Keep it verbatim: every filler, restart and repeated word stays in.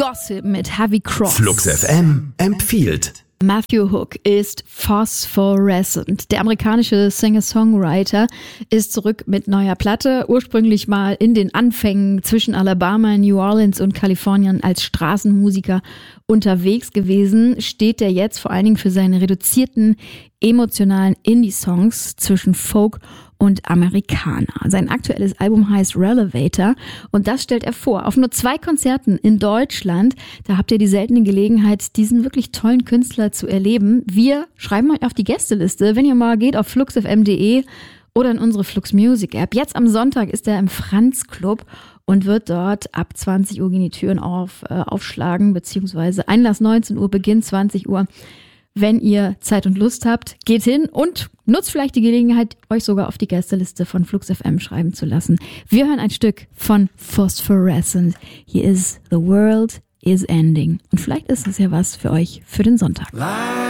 Gossip mit Heavy Cross. Flux F M empfiehlt. Matthew Hook ist Phosphorescent. Der amerikanische Singer-Songwriter ist zurück mit neuer Platte. Ursprünglich mal in den Anfängen zwischen Alabama, New Orleans und Kalifornien als Straßenmusiker unterwegs gewesen, steht er jetzt vor allen Dingen für seine reduzierten, emotionalen Indie-Songs zwischen Folk und Amerikaner. Sein aktuelles Album heißt Relevator und das stellt er vor. Auf nur zwei Konzerten in Deutschland, da habt ihr die seltene Gelegenheit, diesen wirklich tollen Künstler zu erleben. Wir schreiben euch auf die Gästeliste, wenn ihr mal geht auf flux f m punkt d e oder in unsere Flux Music App. Jetzt am Sonntag ist er im Franz Club und wird dort ab zwanzig Uhr gehen die Türen auf, äh, aufschlagen, beziehungsweise Einlass neunzehn Uhr, Beginn zwanzig Uhr. Wenn ihr Zeit und Lust habt, geht hin und nutzt vielleicht die Gelegenheit, euch sogar auf die Gästeliste von Flux F M schreiben zu lassen. Wir hören ein Stück von Phosphorescent. Hier ist The World is Ending. Und vielleicht ist es ja was für euch für den Sonntag. Life